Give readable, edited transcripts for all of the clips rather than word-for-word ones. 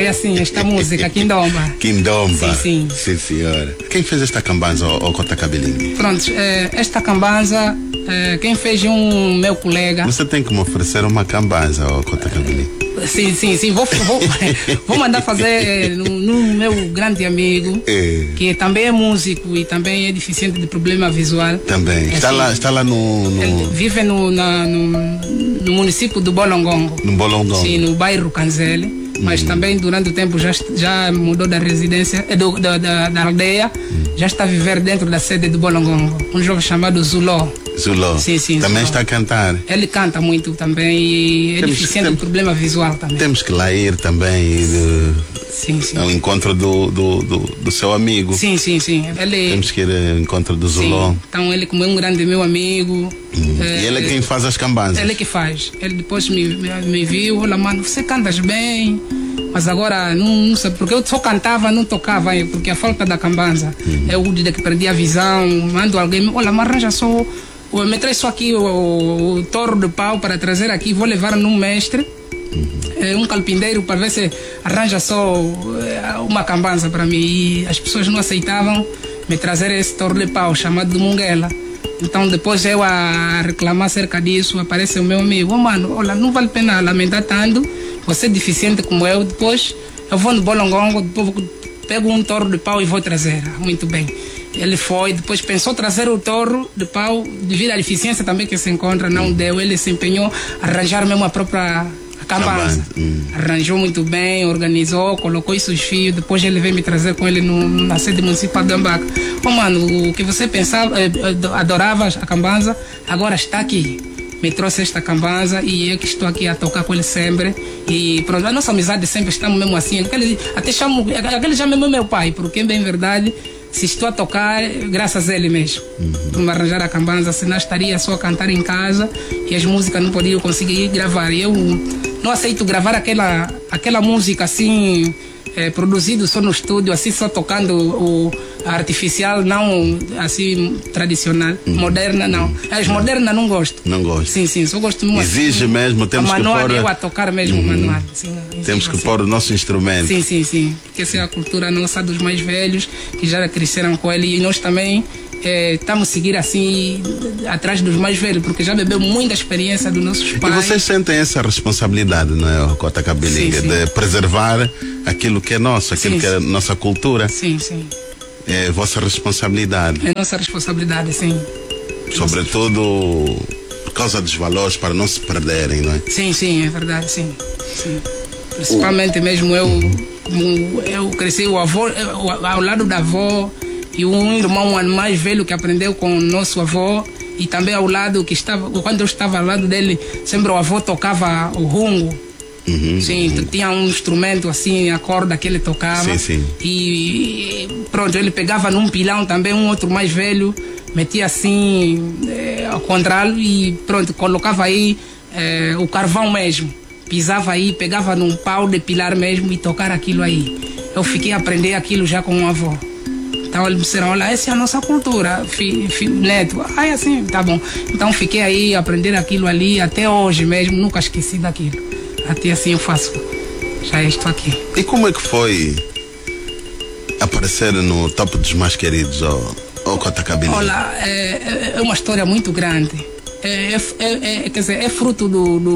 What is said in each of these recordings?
foi assim, esta música, Quindomba. Quindomba. Sim, sim. Sim, senhora. Quem fez esta cambanza, o Cota Cabelinho? Pronto, esta cambanza, quem fez um meu colega. Você tem que me oferecer uma cambanza, o Cota Cabelinho. Sim. Vou mandar fazer no meu grande amigo, que também é músico e também é deficiente de problema visual. Também. Está lá no... Ele vive no município do Bolongongo. No Bolongongo. Sim, no bairro Canzele. Mas também durante o tempo já mudou da residência, da aldeia, já está a viver dentro da sede do Bolongongo. Um jovem chamado Zuló. Zuló. Sim, também Zuló. Está a cantar. Ele canta muito também e é deficiente de problema visual também. Temos que lá ir também sim. ao encontro do seu amigo. Sim. Temos que ir ao encontro do Zuló. Sim. Então ele, como é um grande meu amigo. E ele é quem faz as cambanzas? Ele que faz. Ele depois me viu, olha, mano, você cantas bem, mas agora não sei, porque eu só cantava, não tocava, porque a falta da cambanza. É o de que perdi a visão, mando alguém, olha, mas arranja só, me traz só aqui o touro de pau para trazer aqui, vou levar num mestre, um carpinteiro, para ver se arranja só uma cambanza para mim. E as pessoas não aceitavam me trazer esse touro de pau chamado de Munguela. Então depois eu a reclamar acerca disso, aparece o meu amigo, mano, olha, não vale a pena lamentar tanto, você é deficiente como eu, depois eu vou no Bolongongo, depois pego um touro de pau e vou trazer. Muito bem. Ele foi, depois pensou trazer o touro de pau, devido à deficiência também que se encontra, não deu, ele se empenhou a arranjar-me uma própria cambanza. Arranjou muito bem, organizou, colocou isso os fios, depois ele veio me trazer com ele na sede municipal de Ambaca. Mano, o que você pensava, adorava a cambanza, agora está aqui. Me trouxe esta cambanza e eu que estou aqui a tocar com ele sempre. E pronto, a nossa amizade sempre estamos mesmo assim. Até chamo, aquele já mesmo é meu pai, porque bem verdade, se estou a tocar, graças a ele mesmo. Por me arranjar a cambanza, senão estaria só a cantar em casa e as músicas não podiam conseguir gravar. Eu não aceito gravar aquela música assim, produzido só no estúdio, assim só tocando o artificial, não assim tradicional, moderna não. As modernas não gosto. Não gosto. Sim, só gosto muito. Exige assim, mesmo, temos que pôr... eu a tocar mesmo manual. Sim, temos que assim. pôr o nosso instrumento. Sim, porque essa é a cultura nossa dos mais velhos, que já cresceram com ele, e nós também estamos a seguir assim atrás dos mais velhos, porque já bebeu muita experiência dos nossos pais. E vocês sentem essa responsabilidade, não é, Cota Cabelinho, de preservar aquilo que é nosso, aquilo que é nossa cultura? Sim. É vossa responsabilidade. É nossa responsabilidade, sim. Sobretudo por causa dos valores, para não se perderem, não é? Sim, é verdade, sim. Principalmente mesmo eu cresci ao lado da avó, e um irmão mais velho que aprendeu com o nosso avô, e também ao lado que estava, quando eu estava ao lado dele, sempre o avô tocava o rungo. Tinha um instrumento assim, a corda que ele tocava. E pronto, ele pegava num pilão também, um outro mais velho, metia assim ao contrário e pronto, colocava aí o carvão mesmo. Pisava aí, pegava num pau de pilar mesmo e tocar aquilo aí. Eu fiquei a aprender aquilo já com o avô. Então eles disseram, olha, essa é a nossa cultura, neto. Assim, tá bom. Então fiquei aí a aprender aquilo ali, até hoje mesmo, nunca esqueci daquilo. Até assim eu faço, já estou aqui. E como é que foi aparecer no Top dos Mais Queridos, ou Cota Cabelinho? Olha, é uma história muito grande. Quer dizer, é fruto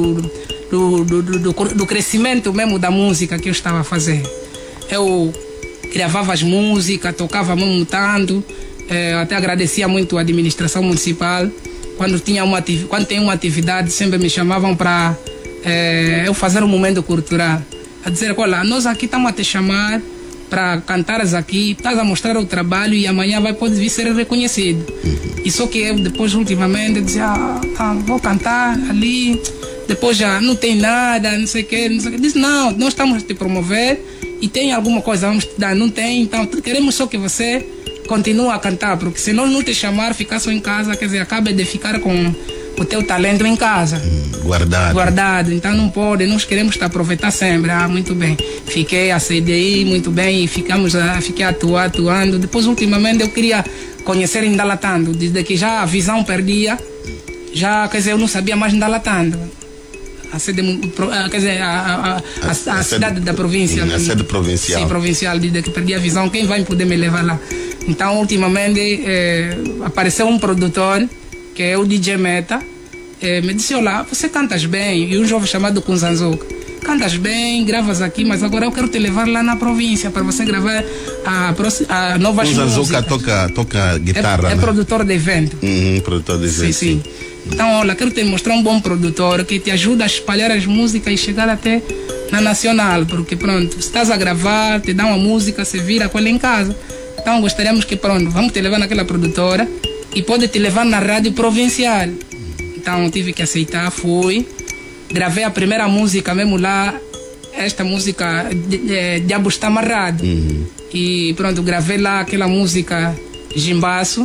do crescimento mesmo da música que eu estava a fazer. Eu gravava as músicas, tocava mesmo tanto, até agradecia muito a administração municipal. Quando tem uma atividade, sempre me chamavam para eu fazer um momento cultural. A dizer, olha, nós aqui estamos a te chamar para cantares aqui, estás a mostrar o trabalho e amanhã pode vir ser reconhecido. E só que eu depois, ultimamente, dizia, vou cantar ali, depois já não tem nada, não sei o que. Diz, não, nós estamos a te promover e tem alguma coisa, vamos te dar, não tem, então queremos só que você continue a cantar, porque se nós não te chamar, ficar só em casa, quer dizer, acaba de ficar com o teu talento em casa. Guardado. Então não pode, nós queremos te aproveitar sempre. Muito bem. Fiquei a CDI, muito bem, e fiquei atuando. Depois, ultimamente, eu queria conhecer Indalatando, desde que já a visão perdia, já, quer dizer, eu não sabia mais Indalatando. a sede, quer dizer, a cidade da província. A sede provincial. Sim, provincial, de que perdi a visão, quem vai poder me levar lá? Então, ultimamente, apareceu um produtor, que é o DJ Meta, me disse, olá, você cantas bem, e um jovem chamado Kunzanzuka, cantas bem, gravas aqui, mas agora eu quero te levar lá na província, para você gravar a novas músicas. Toca guitarra, é né? Produtor de evento. Produtor de evento. Sim. Então, olha, quero te mostrar um bom produtor que te ajuda a espalhar as músicas e chegar até na nacional, porque pronto, se estás a gravar, te dá uma música, você vira com ela em casa. Então, gostaríamos que pronto, vamos te levar naquela produtora e pode te levar na rádio provincial. Então, tive que aceitar, fui, gravei a primeira música mesmo lá, esta música Diabo Está Amarrado. E pronto, gravei lá aquela música Jimbaço.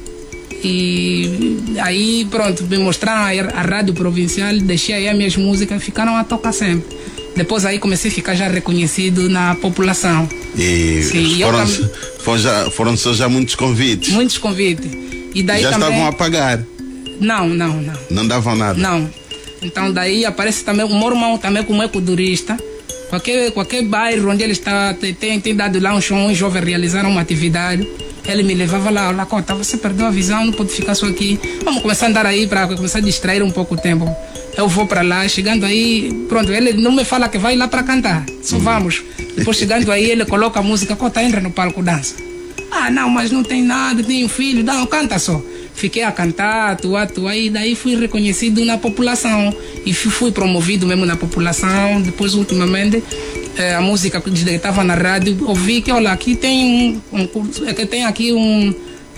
E aí pronto, me mostraram a rádio provincial, deixei aí as minhas músicas, ficaram a tocar sempre. Depois aí comecei a ficar já reconhecido na população. E sim, foram já muitos convites? Muitos convites. E daí já também... estavam a pagar? Não. Não davam nada? Não. Então daí aparece também o meu irmão também como ecodurista. Qualquer bairro onde ele está, tem dado lá um show, um jovem realizaram uma atividade. Ele me levava lá, olha, Cota, você perdeu a visão, não pode ficar só aqui. Vamos começar a andar aí para começar a distrair um pouco o tempo. Eu vou para lá, chegando aí, pronto, ele não me fala que vai lá para cantar, só vamos. Depois chegando aí, ele coloca a música, Cota, entra no palco, dança. Ah, não, mas não tem nada, tem um filho, não, canta só. Fiquei a cantar, atuar, e daí fui reconhecido na população. E fui promovido mesmo na população. Depois, ultimamente, a música que estava na rádio, ouvi que, olha, aqui tem um curso, que tem aqui um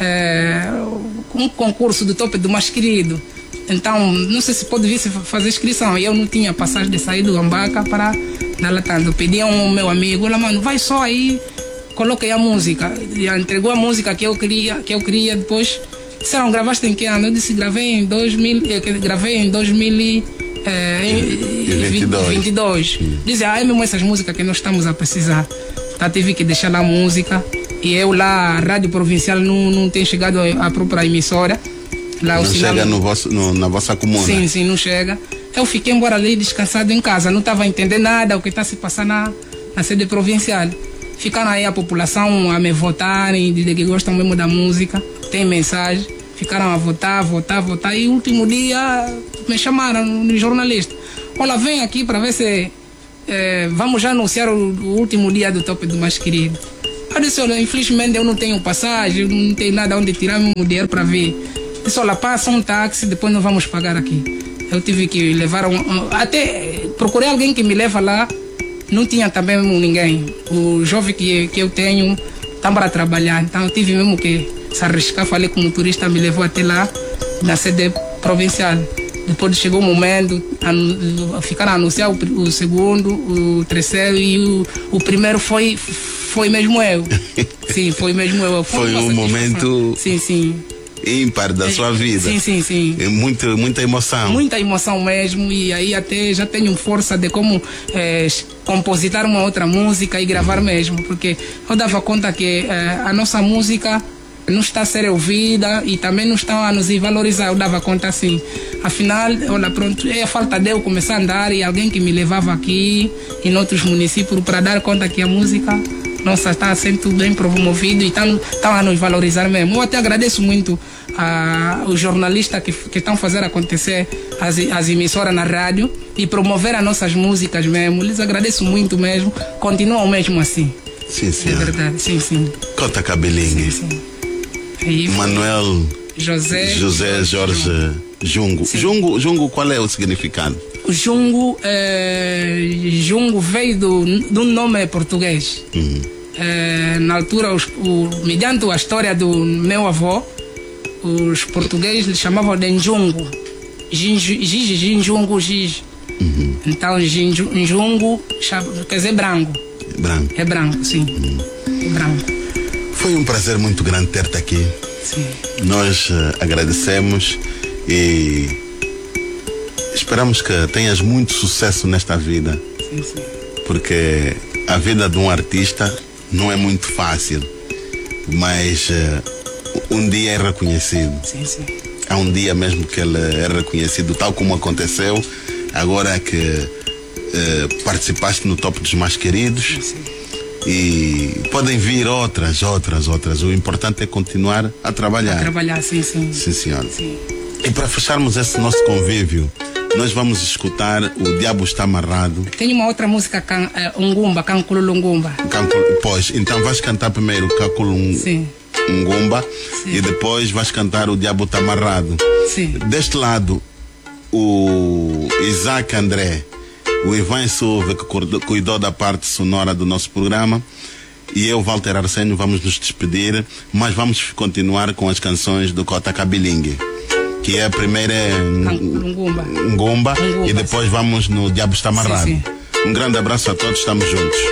concurso do Tope do Mais Querido. Então, não sei se pode vir fazer inscrição. E eu não tinha passagem de sair do Ambaca para Nalatando. Pedi a um meu amigo, olha, mano, vai só aí, coloquei a música. E entregou a música que eu queria depois. Disseram, gravaste em que ano? Eu disse, gravei em 2022. Dizem, é mesmo essas músicas que nós estamos a precisar. Então tive que deixar lá a música. E eu lá, a rádio provincial não tem chegado à própria emissora. Lá não chega na vossa comuna? Sim, não chega. Eu fiquei embora ali descansado em casa. Não estava a entender nada o que está se passando na sede provincial. Ficaram aí a população a me votarem, de que gostam mesmo da música. Tem mensagem, ficaram a votar, e o último dia me chamaram no jornalista. Olha, vem aqui para ver se vamos já anunciar o último dia do Tope do Mais Querido. Eu disse, olha, infelizmente eu não tenho passagem, não tenho nada onde tirar meu dinheiro para ver. Eu disse, olha, passa um táxi, depois nós vamos pagar aqui. Eu tive que levar até procurei alguém que me leva lá, não tinha também ninguém. O jovem que eu tenho estava para trabalhar, então eu tive mesmo que se arriscar, falei com o motorista, me levou até lá, na sede provincial. Depois chegou o momento, ficaram a anunciar o segundo, o terceiro e o primeiro foi mesmo eu. Sim, foi mesmo eu. Foi um momento sim. ímpar da sua vida. Sim. Muita emoção. Muita emoção mesmo, e aí até já tenho força de como compositar uma outra música e gravar mesmo, porque eu dava conta que a nossa música não está a ser ouvida e também não estão a nos valorizar. Eu dava conta assim. Afinal, olha, pronto, é a falta de eu começar a andar e alguém que me levava aqui e em outros municípios para dar conta que a música nossa está sendo bem promovida e estão a nos valorizar mesmo. Eu até agradeço muito os jornalistas que estão fazendo acontecer as emissoras na rádio e promover as nossas músicas mesmo. Lhes agradeço muito mesmo. Continuam mesmo assim. Sim. É verdade, sim. Cota Cabelingue. Sim. Manuel José Jorge Jungo. Jungo, qual é o significado? O Jungo veio do nome português. Na altura, mediante a história do meu avô, os portugueses lhe chamavam de Njungo. Jinjungo. Então, Njungo quer dizer branco. É branco, sim. É branco. Foi um prazer muito grande ter-te aqui. Sim. Nós agradecemos e esperamos que tenhas muito sucesso nesta vida. Sim. Porque a vida de um artista não é muito fácil, mas um dia é reconhecido. Sim. Há um dia mesmo que ele é reconhecido, tal como aconteceu agora que participaste no Top dos Mais Queridos. Sim. E podem vir outras. O importante é continuar a trabalhar. Sim, Sim, senhora. Sim. E para fecharmos esse nosso convívio, nós vamos escutar O Diabo Está Amarrado. Tem uma outra música, Ngumba, Canculungumba. Pois, então vais cantar primeiro Canculungumba e depois vais cantar O Diabo Está Amarrado. Sim. Deste lado, o Isaac André, o Ivan Silva, que cuidou da parte sonora do nosso programa, e eu, Walter Arsenio, vamos nos despedir, mas vamos continuar com as canções do Cota Kabilingue, que é a primeira Ngumba, e depois vamos no Diabo Está Amarrado. Sim. Um grande abraço a todos, estamos juntos.